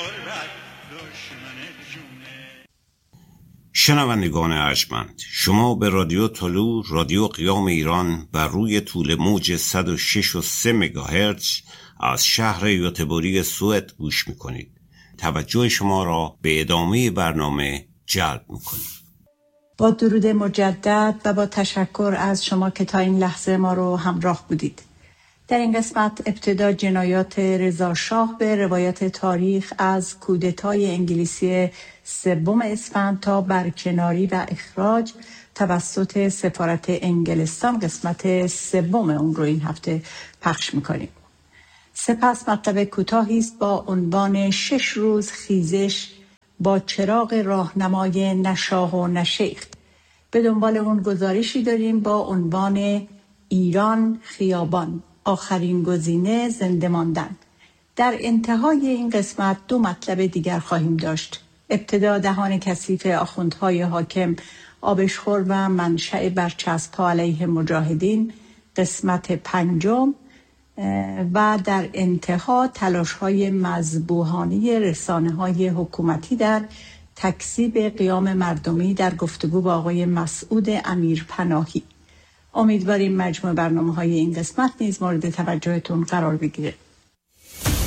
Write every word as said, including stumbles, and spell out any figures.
شنوندگان ارجمند، شما به رادیو طلوع، رادیو قیام ایران بر روی طول موج صد و شش و سه مگاهرتز از شهر یوتبوری سوئد گوش میکنید. توجه شما را به ادامه برنامه جلب میکنید. با درود مجدد و با تشکر از شما که تا این لحظه ما رو همراه بودید. در این قسمت ابتدا جنایات رضا شاه به روایت تاریخ از کودتای انگلیسی سوم اسفند تا برکناری و اخراج توسط سفارت انگلستان قسمت سوم اون رو این هفته پخش میکنیم. سپس مطلب کوتاهی است با عنوان شش روز خیزش با چراغ راهنمای نه شاه و نه شیخ. به دنبال اون گزارشی داریم با عنوان ایران خیابان، آخرین گزینه زنده ماندن. در انتهای این قسمت دو مطلب دیگر خواهیم داشت. ابتدا دهان کثیف آخوندهای حاکم، آبشخور و منشأ برچسب‌ها علیه مجاهدین قسمت پنجم و در انتها تلاش‌های مذبوحانه رسانه‌های حکومتی در تکذیب قیام مردمی در گفتگو با آقای مسعود امیرپناهی. امیدواریم مجموع برنامه‌های این قسمت نیز مورد توجهتون قرار بگیره.